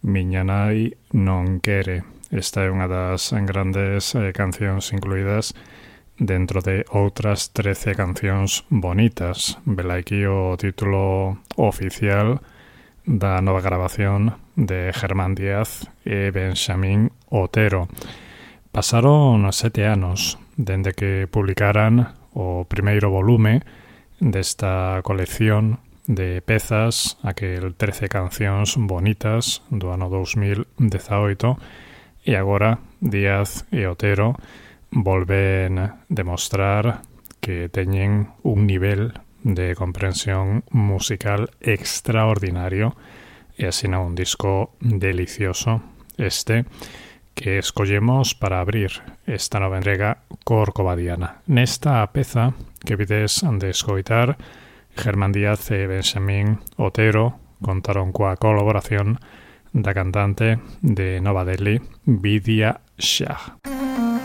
Miña nai non quere. Esta é unha das grandes cancións incluídas dentro de outras 13 cancións bonitas. Vela aquí o título oficial da nova grabación de Germán Díaz e Benxamín Otero. Pasaron 7 anos dende que publicaran o primeiro volume desta colección de pezas, aquel 13 cancións bonitas do ano 2018, e agora Díaz e Otero volven demostrar que teñen un nivel de comprensión musical extraordinario e asina un disco delicioso este que escollemos para abrir esta nova entrega corcovadiana. Nesta peza que vides de escoitar, Germán Díaz e Benxamín Otero contaron coa colaboración da cantante de Nova Delhi, Vidya Shah.